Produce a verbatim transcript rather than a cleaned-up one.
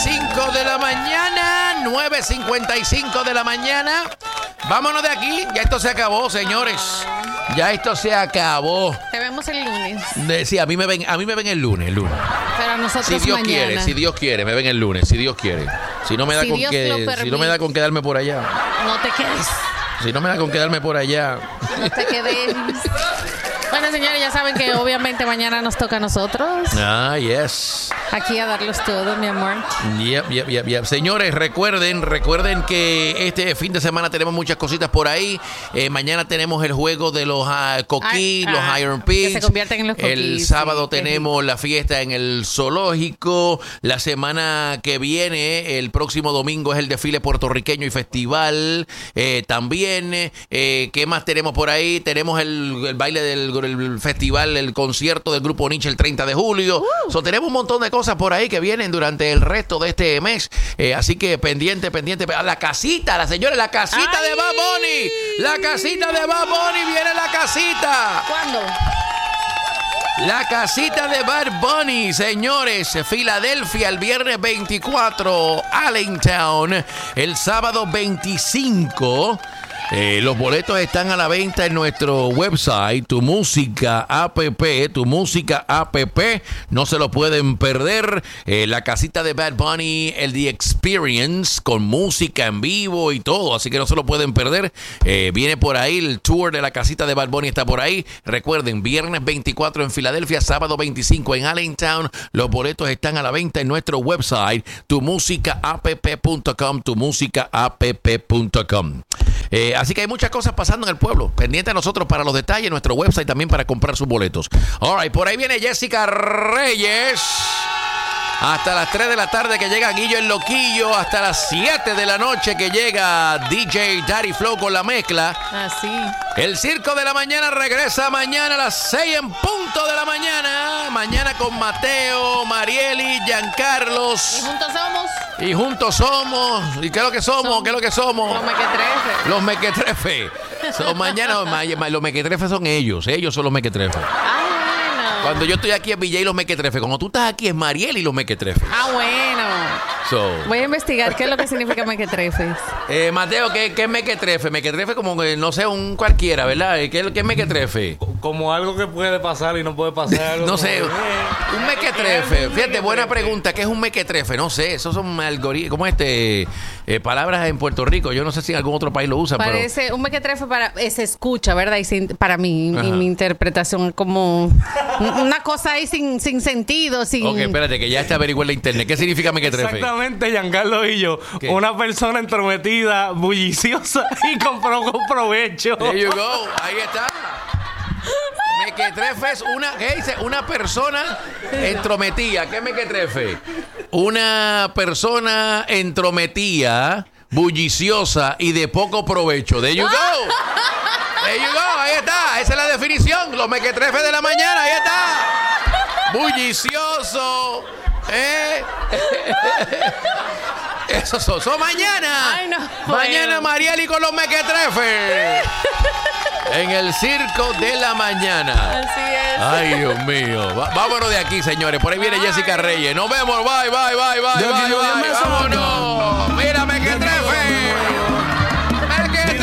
cinco de la mañana, nueve cincuenta y cinco de la mañana. Vámonos de aquí, ya esto se acabó, señores. Ya esto se acabó. Te vemos el lunes. De, sí, a mí me ven, a mí me ven el lunes, el lunes. Pero a nosotros Si Dios mañana. quiere, si Dios quiere, me ven el lunes, si Dios quiere. Si no me da Si con Dios que, lo si permite. no me da con quedarme por allá. No te quedes. Si no me da con quedarme por allá. No te quedes. Bueno, señores, ya saben que obviamente mañana nos toca a nosotros. Ah, yes. Aquí a darlos todo, mi amor. Yep, yep, yep, yep. Señores, recuerden, recuerden que este fin de semana tenemos muchas cositas por ahí. Eh, mañana tenemos el juego de los uh, coquí, Ah, los ah, Iron que Pigs. se convierten en los coquí, El sí, sábado qué tenemos la fiesta en el zoológico. La semana que viene, el próximo domingo, es el desfile puertorriqueño y festival. Eh, también, eh, ¿qué más tenemos por ahí? Tenemos el, el baile del el festival, el concierto del Grupo Nietzsche el treinta de julio. Uh. So, tenemos un montón de cosas por ahí que vienen durante el resto de este mes. Eh, así que pendiente, pendiente. A la casita, la señora, la casita ¡Ay! de Bad Bunny. La casita de Bad Bunny, viene la casita. ¿Cuándo? La casita de Bad Bunny, señores. Filadelfia el viernes veinticuatro. Allentown el sábado veinticinco. Eh, los boletos están a la venta en nuestro website, Tu Música App, Tu Música App, no se lo pueden perder. Eh, la casita de Bad Bunny, el The Experience, con música en vivo y todo, así que no se lo pueden perder. Eh, viene por ahí, el tour de la casita de Bad Bunny está por ahí. Recuerden, viernes veinticuatro en Filadelfia, sábado veinticinco en Allentown. Los boletos están a la venta en nuestro website, tu música app punto com, tu música app punto com. Eh, así que hay muchas cosas pasando en el pueblo. Pendiente a nosotros para los detalles, nuestro website también para comprar sus boletos. All right, por ahí viene Jessica Reyes. Hasta las tres de la tarde que llega Guillo el Loquillo. Hasta las siete de la noche que llega D J Daddy Flow con la mezcla. Así. El Circo de la Mañana regresa mañana a las seis en punto de la mañana. Mañana con Mateo, Marieli, Giancarlos. Y juntos somos. Y juntos somos. ¿Y qué es lo que somos? Som- ¿Qué es lo que somos? Los mequetrefes. Los mequetrefes. So, mañana ma- ma- los mequetrefes son ellos. Ellos son los mequetrefes. Ah, bueno. Cuando yo estoy aquí es V J y los mequetrefes. Cuando tú estás aquí es Mariel y los mequetrefes. Ah, bueno. So, Voy a investigar qué es lo que significa mequetrefes. eh, Mateo, ¿qué, ¿qué es mequetrefe? Mequetrefe como, eh, no sé, un cualquiera, ¿verdad? ¿Qué, qué es mequetrefe? Como algo que puede pasar y no puede pasar. Algo No como sé, que, eh, un mequetrefe. un Fíjate, buena mequetrefe. pregunta. ¿Qué es un mequetrefe? No sé, esos son algoritmos, como este, eh, palabras en Puerto Rico. Yo no sé si en algún otro país lo usan, Parece un mequetrefe para eh, se escucha, ¿verdad? Y sin- para mí, y Ajá. mi interpretación es como una cosa ahí sin, sin sentido, sin. pero... Ok, espérate, que ya está averiguando en la internet. ¿Qué significa mequetrefe? Exactamente, Giancarlo y yo. ¿Qué? Una persona entrometida, bulliciosa y con poco provecho. There you go, ahí está. Mequetrefe es una, ¿qué dice? Una persona entrometida. ¿Qué es mequetrefe? Una persona entrometida, bulliciosa y de poco provecho. There you go. There you go, ahí está. Esa es la definición. Los mequetrefes de la mañana, ahí está. Bullicioso. ¿Eh? Eso son, son mañana. Ay, no. Mañana Bueno. Marieli con los mequetrefes. En el Circo de la Mañana. Así es. Ay, Dios mío. Va- vámonos de aquí, señores. Por ahí viene Jessica Reyes. Nos vemos. Bye, bye, bye, bye, De aquí bye, no bye. me Vámonos. Mira.